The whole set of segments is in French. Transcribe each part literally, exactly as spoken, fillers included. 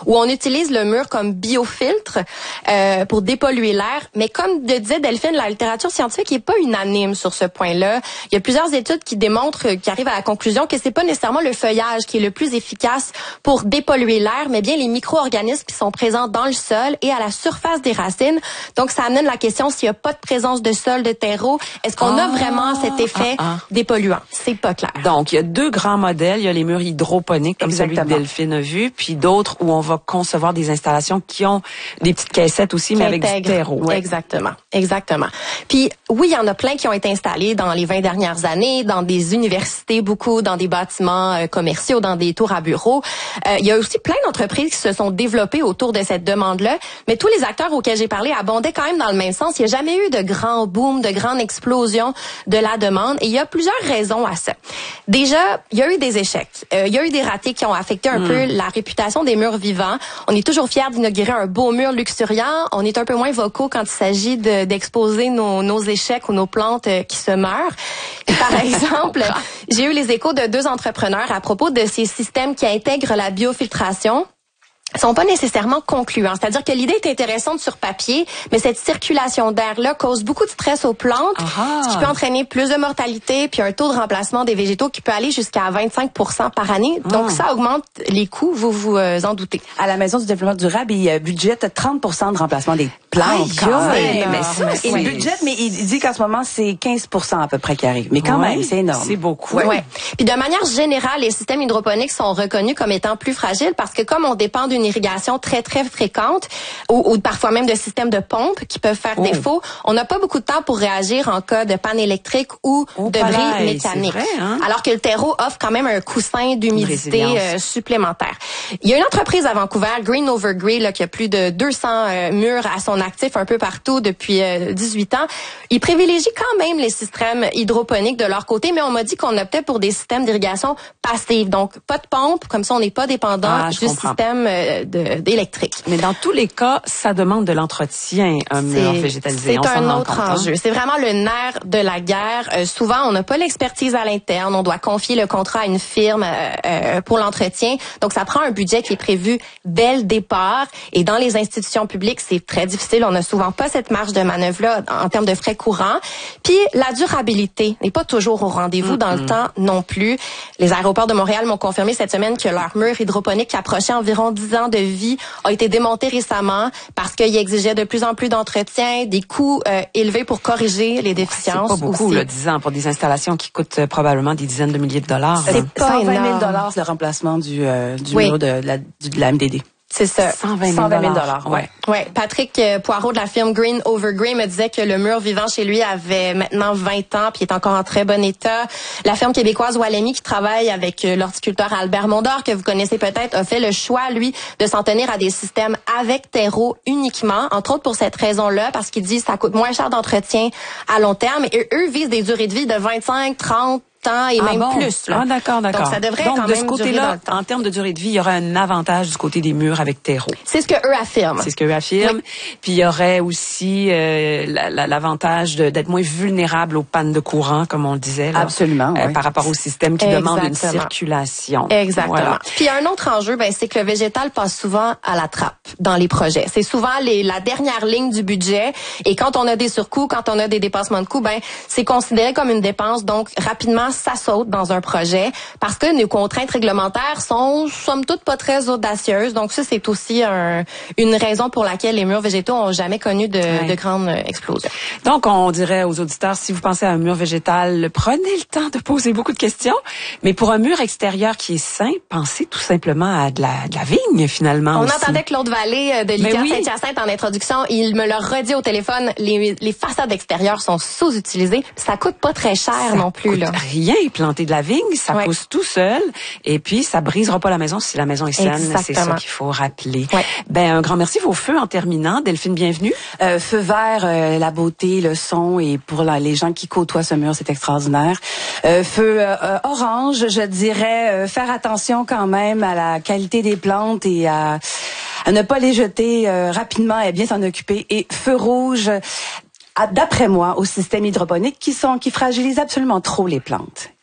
où on utilise le mur comme biofiltre euh, pour dépolluer l'air. Mais comme le disait Delphine, la littérature scientifique n'est pas unanime sur ce point-là. Il y a plusieurs études qui démontrent, qui arrivent à la conclusion que c'est pas nécessairement le feuillage qui est le plus efficace pour dépolluer l'air, mais bien les micro-organismes qui sont présents dans le sol et à la surface des racines. Donc, ça amène la question s'il n'y a pas de présence de sol, de terreau, est-ce qu'on ah, a vraiment cet effet ah, ah. dépolluant? C'est pas clair. Donc, il y a deux grands modèles. Il y a les murs hydroponiques, comme Exactement. celui que Delphine a vu, puis d'autres où on va concevoir des installations qui ont des petites caissettes aussi, qui mais avec du terreau. Ouais. Exactement. Exactement. Puis, oui, il y en a plein qui ont été installés dans les vingt dernières années, dans des universités, beaucoup, dans des bâtiments euh, commerciaux, dans des tours à bureaux. Euh, il y a aussi plein d'entreprises qui se sont développées autour de cette demande-là, mais tous les acteurs auxquels j'ai parlé abondaient quand même dans le même sens. Il n'y a jamais eu de grand boom, de grande explosion de la demande, et il y a plusieurs raisons à ça. Déjà, il y a eu des échecs. Euh, il y a eu des ratés qui ont affecté un mmh. peu la réputation des murs vivants. On est toujours fiers d'inaugurer un beau mur luxuriant. On est un peu moins vocaux quand il s'agit de, d'exposer nos, nos échecs ou nos plantes euh, qui se meurent. Et par exemple, j'ai eu les échos de deux entrepreneurs à propos de ces systèmes qui intègrent la biofiltration. Sont pas nécessairement concluants. C'est-à-dire que l'idée est intéressante sur papier, mais cette circulation d'air-là cause beaucoup de stress aux plantes, Aha. ce qui peut entraîner plus de mortalité, puis un taux de remplacement des végétaux qui peut aller jusqu'à vingt-cinq pour cent par année. Donc, ah. ça augmente les coûts, vous vous euh, en doutez. À la Maison du développement durable, il euh, budgète trente pour cent de remplacement des plantes. Aïe, quand même. Mais ça, c'est oui. budget, mais il dit qu'en ce moment, c'est quinze pour cent à peu près qui arrive. Mais quand oui. même, c'est énorme. C'est beaucoup. Ouais. ouais. Puis de manière générale, les systèmes hydroponiques sont reconnus comme étant plus fragiles parce que comme on dépend d'une irrigation très, très fréquente ou, ou parfois même de systèmes de pompes qui peuvent faire oh. défaut, on n'a pas beaucoup de temps pour réagir en cas de panne électrique ou oh, de bris mécanique. Vrai, hein? Alors que le terreau offre quand même un coussin d'humidité euh, supplémentaire. Il y a une entreprise à Vancouver, Green Over Grey, là, qui a plus de deux cents euh, murs à son actif un peu partout depuis euh, dix-huit ans. Ils privilégient quand même les systèmes hydroponiques de leur côté, mais on m'a dit qu'on optait pour des systèmes d'irrigation passive. Donc, pas de pompe, comme ça on n'est pas dépendant ah, du comprends. système euh, de électrique. Mais dans tous les cas, ça demande de l'entretien, un mur végétalisé. C'est on un s'en autre rend compte, enjeu. Hein? C'est vraiment le nerf de la guerre. Euh, souvent, on n'a pas l'expertise à l'interne. On doit confier le contrat à une firme euh, euh, pour l'entretien. Donc, ça prend un budget qui est prévu dès le départ. Et dans les institutions publiques, c'est très difficile. On n'a souvent pas cette marge de manœuvre-là en termes de frais courants. Puis, la durabilité n'est pas toujours au rendez-vous mm-hmm. dans le temps non plus. Les aéroports de Montréal m'ont confirmé cette semaine que leur mur hydroponique qui approchait environ dix ans de vie a été démonté récemment parce qu'il exigeait de plus en plus d'entretien, des coûts euh, élevés pour corriger les déficiences. C'est pas beaucoup, là, dix ans pour des installations qui coûtent euh, probablement des dizaines de milliers de dollars. C'est pas cent vingt mille dollars le remplacement du, euh, du oui. mur de, de, la, de la M D D. C'est ça. cent vingt mille dollars. Ouais. Ouais. Patrick euh, Poirot de la firme Green Over Grey me disait que le mur vivant chez lui avait maintenant vingt ans puis est encore en très bon état. La firme québécoise Walemi qui travaille avec euh, l'horticulteur Albert Mondor que vous connaissez peut-être a fait le choix lui de s'en tenir à des systèmes avec terreau uniquement, entre autres pour cette raison-là parce qu'il dit que ça coûte moins cher d'entretien à long terme et eux, eux visent des durées de vie de vingt-cinq, trente temps et ah même bon? plus. Là. Ah d'accord, d'accord. Donc ça devrait Donc, quand de même ce côté-là, le temps. en termes de durée de vie, il y aurait un avantage du côté des murs avec terreau. C'est ce que eux affirment. C'est ce qu'eux affirment. Oui. Puis il y aurait aussi euh, la, la, l'avantage de, d'être moins vulnérable aux pannes de courant, comme on le disait. Là, Absolument. Euh, oui. Par rapport au système qui Exactement. demande une circulation. Exactement. Voilà. Puis il y a un autre enjeu, ben c'est que le végétal passe souvent à la trappe dans les projets. C'est souvent les, la dernière ligne du budget. Et quand on a des surcoûts, quand on a des dépassements de coûts, ben c'est considéré comme une dépense. Donc rapidement, ça saute dans un projet parce que nos contraintes réglementaires sont somme toute pas très audacieuses. Donc ça, c'est aussi un, une raison pour laquelle les murs végétaux ont jamais connu de, ouais. de grandes explosions. Donc on dirait aux auditeurs, si vous pensez à un mur végétal, prenez le temps de poser beaucoup de questions. Mais pour un mur extérieur qui est sain, pensez tout simplement à de la, de la vigne finalement. On aussi. entendait Claude Vallée de l'I C A oui. Saint-Hyacinthe en introduction. Il me l'a redit au téléphone. Les, les façades extérieures sont sous-utilisées. Ça coûte pas très cher ça non plus. Coûte là. Rien. Planter de la vigne, ça ouais. pousse tout seul et puis ça brisera pas la maison si la maison est saine. Exactement. C'est ça qu'il faut rappeler. Ouais. Ben un grand merci vos feux en terminant. Delphine, bienvenue. Euh, feu vert, euh, la beauté, le son et pour la, les gens qui côtoient ce mur, c'est extraordinaire. Euh, feu euh, orange, je dirais euh, faire attention quand même à la qualité des plantes et à, à ne pas les jeter euh, rapidement et bien s'en occuper. Et feu rouge, d'après moi, au système hydroponique qui sont qui fragilisent absolument trop les plantes.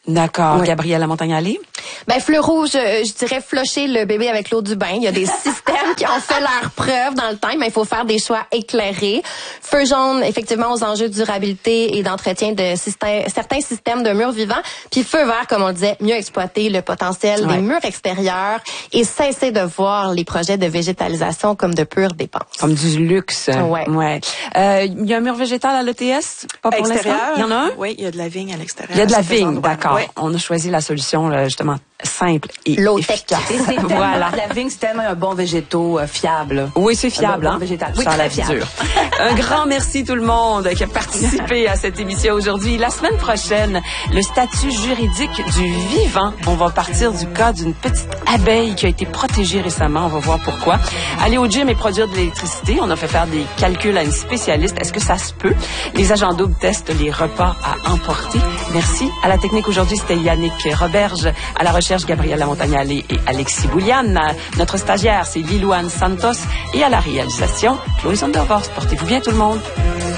D'accord. Oui. Gabrielle Lamontagne-Allé? Ben, fleur rouge, je, je dirais flusher le bébé avec l'eau du bain. Il y a des systèmes qui ont fait leur preuve dans le temps, mais il faut faire des choix éclairés. Feu jaune, effectivement, aux enjeux de durabilité et d'entretien de système, certains systèmes de murs vivants. Puis feu vert, comme on le disait, mieux exploiter le potentiel ouais. des murs extérieurs et cesser de voir les projets de végétalisation comme de pures dépenses. Comme du luxe. Ouais. ouais. Euh, il y a un mur végétal à l'E T S? Pas pour l'instant? Il y en a un? Oui, il y a de la vigne à l'extérieur. Il y a de la vigne, endroits. d'accord. Oui. On a choisi la solution, là, justement, simple et Low-tech. efficace. Et c'est tellement, Voilà. la vigne, c'est tellement un bon végétaux euh, fiable. Oui, c'est fiable, Un bon hein? végétal. Oui, Sans très la vie fiable. dure. Un grand merci tout le monde qui a participé à cette émission aujourd'hui. La semaine prochaine, le statut juridique du vivant. On va partir du cas d'une petite abeille qui a été protégée récemment. On va voir pourquoi. Aller au gym et produire de l'électricité. On a fait faire des calculs à une spécialiste. Est-ce que ça se peut? Les agents doubles testent les repas à emporter. Merci. À la technique aujourd'hui, c'était Yannick Roberge. À la recherche, Gabrielle Lamontagne-Allé et Alexis Bouliane. Notre stagiaire, c'est Lilouane Santos. Et à la réalisation, Chloé Zondervorst. Portez-vous bien tout le monde.